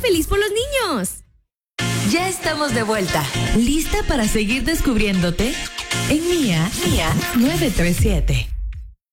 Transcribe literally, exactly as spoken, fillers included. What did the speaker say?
feliz por los niños. Ya estamos de vuelta. ¿Lista para seguir descubriéndote? En Mía, Mía nueve tres siete.